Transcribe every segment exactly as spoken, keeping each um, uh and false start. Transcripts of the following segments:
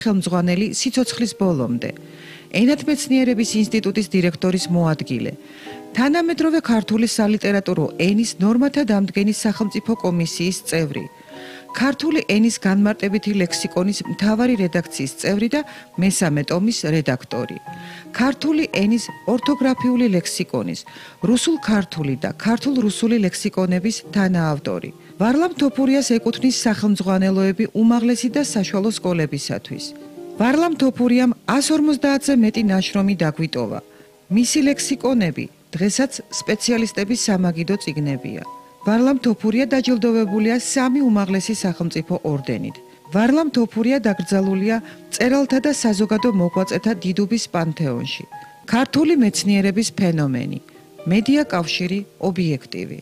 ხელმძღვანელი სიცოცხლის ბოლომდე, ენათმეცნიერების ინსტიტუტის დირექტორის მოადგილე, თანამედროვე ქართული სალიტერატურო ენის ნორმათა დამდგენის სახელმწიფო კომისიის წევრი, ქართული ენის განმარტებითი ლექსიკონის მთავარი რედაქციის წევრი და მესამე ტომის რედაქტორი, ქართული ენის ორთოგრაფიული ლექსიკონის, რუსულ-ქართული და ქართულ-რუსული ლექსიკონების თანაავტორი. ვარლამ თოფურიას ეკუთვნის სახელმძღვანელოები უმაღლესი და საშუალო სკოლებისათვის. ვარლამ თოფურიამ ას ორმოცდაათზე მეტი ნაშრომი დაგვიტოვა. მისი ლექსიკონები დღესაც სპეციალისტების სამაგიდო წიგნებია. ვარლამ თოფურია დაჯილდოვებულია სამი უმაღლესი სახელმწიფო ორდენით. ვარლამ თოფურია დაკრძალულია მწერალთა და საზოგადო მოღვაწეთა დიდუბის პანთეონში. ქართული მეცნიერების ფენომენი, მედია კავშირი ობიექტივი.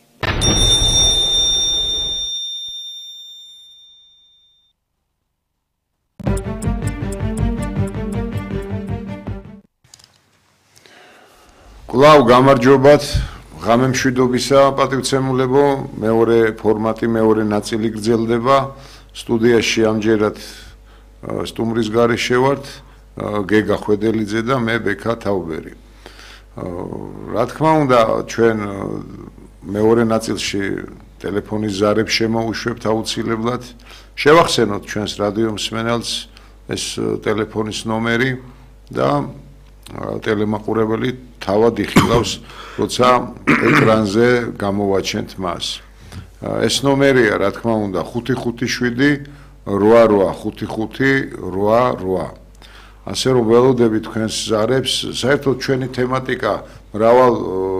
კვლავ გამარჯობათ ღამე მშვიდობისა პატივცემულებო, მეორე ფორმატი, მეორე ნაწილი გრძელდება. სტუდიაში ამჯერად სტუმრის გარეშე ვართ, გეგა ხვედელიძე და მე ბექა თაუბერი. რა თქმა უნდა, ჩვენ მეორე ნაწილში ტელეფონის ზარებს შემოუშვებთ აუცილებლად. შევახსენოთ ჩვენს რადიო მსმენელს ეს ტელეფონის ნომერი და ტელემაყურებელი თავად იხილავს, როცა ეკრანზე გამოვაჩენთ მას. ეს ნომერია, რა თქმა უნდა, ხუთი ხუთი შვიდი რვა რვა ხუთი ხუთი რვა რვა. ასე რომ ველოდებით თქვენს ზარებს, საერთოდ ჩვენი თემატიკა მრავალ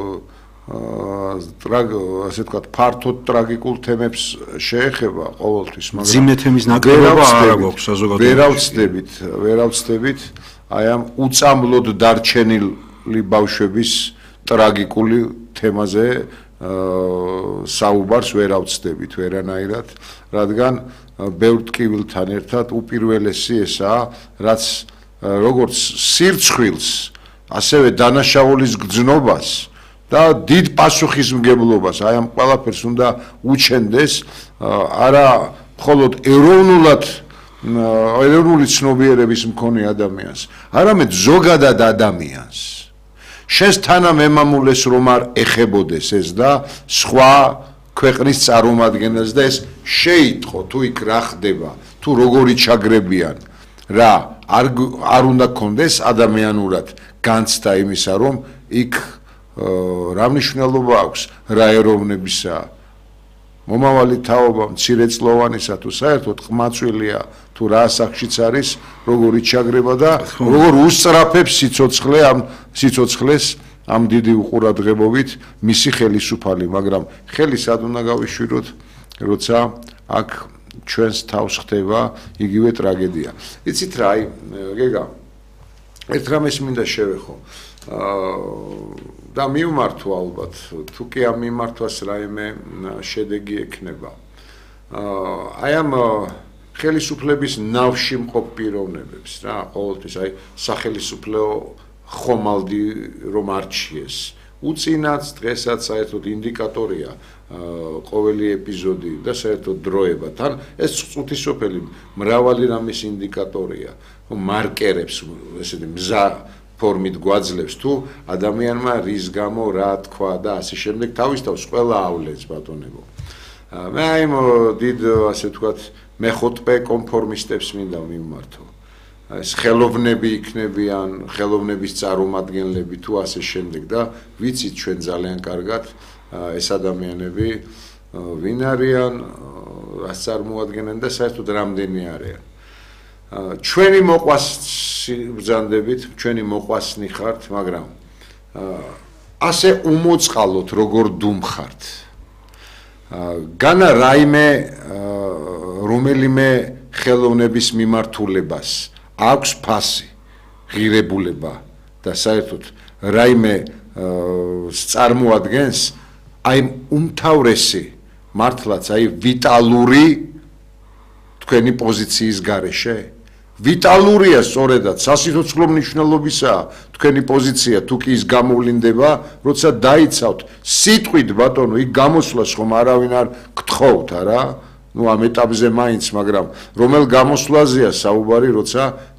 ასე ვთქვათ, ფართოდ ტრაგიკულ თემებს შეეხება ყოველთვის, მაგრამ ძიმე თემის ნაკლებობა არ აქვს საზოგადოებაში. ვერავცდებით, ვერავცდებით აი ამ უწამლოდ დარჩენილი ბავშვების ტრაგიკული თემაზე საუბარს ვერავცდებით ვერანაირად, რადგან ბევრ ტკივილთან ერთად უპირველესი ესაა, რაც როგორც სირცხვილს, ასევე დანაშაულის გრძნობას და დიდ პასუხისმგებლობას აი ამ ყველაფერს უნდა უჩენდეს, არა მხოლოდ ეროვნულად ეროვნული ცნობიერების მქონე ადამიანს, არამედ ზოგადად ადამიანს. შენს თანამემამულეს რომ არ ეხებოდეს ეს და სხვა ქვეყნის წარმომადგენელს და ეს შეიტყო თუ იქ რა ხდება, თუ როგორი ჩაგრებიან, რა არ არ უნდა გქონდეს ადამიანურად განცდა იმისა, რომ იქ რა მნიშვნელობა აქვს რა ეროვნებისაა. მომავალი თაობა მცირეწლოვანისა თუ საერთოდ ყმაწვილია თუ რა ასაკშიც არის, როგორი ჩაგრება და როგორ უსწრაფებს სიცოცხლე ამ სიცოცხლეს ამ დიდი უყურადღებობით მისი ხელისუფალი, მაგრამ ხელი სად უნდა გავიშვიროთ, როცა აქ ჩვენს თავს ხდება იგივე ტრაგედია. იცით რა, აი, გეგა, ერთ რამეს მინდა შევეხო. და მივმართო ალბათ, თუ კი ამ მიმართვას რაიმე შედეგი ექნება. აი ამ ხელისუფლების ნავში მყოფ პიროვნებებს, რა, ყოველთვის აი სახელისუფლო ხომალდი რომ არჩიეს. უწინაც დღესაც საერთოდ ინდიკატორია ყოველი ეპიზოდი და საერთოდ დროება. თან ეს წუთისოფელი მრავალი რამის ინდიკატორია, მარკერებს, ესეთი მზა ფორმით გვაძლევს თუ ადამიანმა რის გამო რა თქვა და ასე შემდეგ თავის თავს ყველა ავლენს ბატონებო. მე აი დიდ ასე ვთქვათ მეხუთე კონფორმისტებს მინდა მიმართო. ეს ხელოვნები იქნებიან, ხელოვნების წარმომადგენლები თუ ასე შემდეგ და ვიცით ჩვენ ძალიან კარგად ეს ადამიანები ვინ არიან, რას წარმოადგენენ და საერთოდ რამდენი არიან. ჩვენი მოყვასი ბრძანდებით, ჩვენი მოყვასნი ხართ, მაგრამ ასე უმოწყალოთ, როგორ დუმხართ. განა რაიმე რომელიმე ხელოვნების მიმართულებას აქვს ფასი, ღირებულება და საერთოდ რაიმე წარმოადგენს აი უმთავრესი მართლაც აი ვიტალური თქვენი პოზიციის გარეშე. ვიტალურია სწორედად სასიცოცხლო მნიშვნელობისაა თქვენი პოზიცია თუ კი ის გამოვლინდება, როცა დაიცავთ სიტყვით ბატონო, იქ გამოსვლას ხომ არავინ არ გთხოვთ, არა? ნუ ამ ეტაპზე მაინც, მაგრამ რომელ გამოსვლაზეა საუბარი, როცა